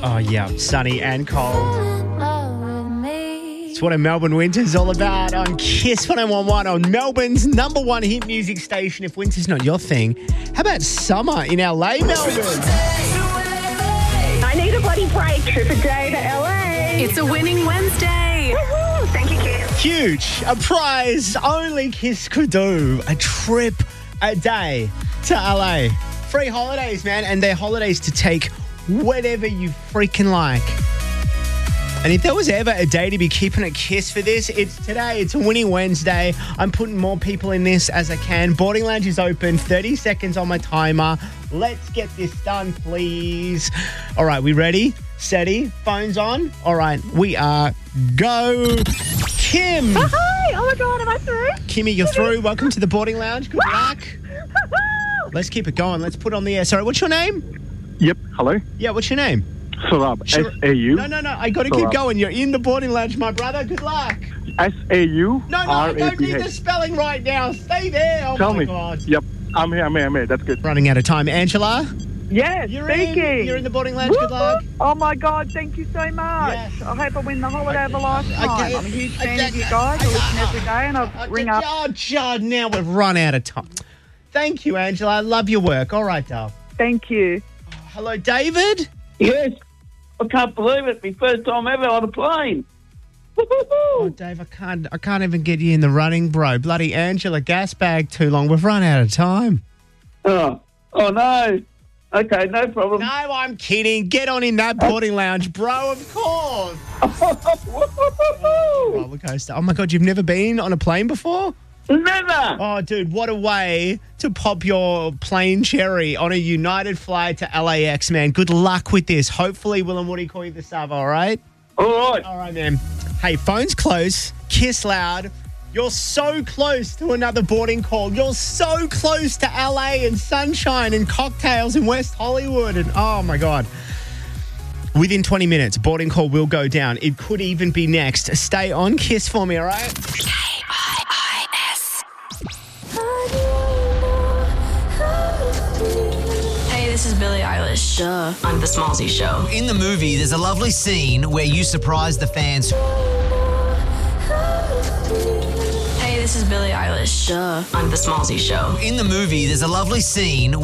Oh, yeah, sunny and cold. It's what a Melbourne winter's all about on Kiss 101.1 on Melbourne's number one hit music station. If winter's not your thing, how about summer in LA, Melbourne? I need a bloody break. Trip a day to LA. It's a winning Wednesday. Woohoo! Thank you, Kiss. Huge. A prize only Kiss could do. A trip a day to LA. Free holidays, man. And they're holidays to take whenever you freaking like. And if there was ever a day to be keeping a Kiss for this, it's today. It's a winning Wednesday. I'm putting more people in this as I can. Boarding lounge is open. 30 seconds on my timer. Let's get this done, please. All right, we ready? Steady? Phones on? All right, we are go. Kim. Oh, hi. Oh, my God. Am I through? Kimmy, you're through. Welcome to the boarding lounge. Good luck. Let's keep it going. Let's put on the air. Sorry, what's your name? Yep. Hello. Yeah, what's your name? Sarab. Sure. S-A-U. No. I got to keep going. You're in the boarding lounge, my brother. Good luck. S-A-U. No, I don't need the spelling right now. Stay there. Oh, Tell my me. God. Yep. I'm here. That's good. Running out of time. Angela, Yes, speaking. You're in the boarding lounge. Good luck. Oh, my God, thank you so much. Yes. I hope I win the holiday of a lifetime. Okay. I'm a huge fan of you guys. I listen every day and I ring up. Oh, now we've run out of time. Thank you, Angela. I love your work. All right, Dale. Thank you. Hello, David. Yes. I can't believe it. My first time ever on a plane. Oh, Dave, I can't even get you in the running, bro. Bloody Angela, gas bag too long. We've run out of time. Oh no. Okay, no problem. No, I'm kidding. Get on in that boarding lounge, bro. Of course. Roller coaster. Oh my God, you've never been on a plane before? Never. Oh, dude, what a way to pop your plane cherry on a United flight to LAX, man. Good luck with this. Hopefully, Will and Woody call you this up, all right? All right. All right, man. Hey, phone's close. Kiss loud. You're so close to another boarding call. You're so close to LA and sunshine and cocktails in West Hollywood. And oh, my God. Within 20 minutes, boarding call will go down. It could even be next. Stay on Kiss for me, all right? Hey, this is Billie Eilish. Duh. On The Smallzy Show. In the movie, there's a lovely scene where you surprise the fans. Hey, this is Billie Eilish. Duh. On The Smallzy Show. In the movie, there's a lovely scene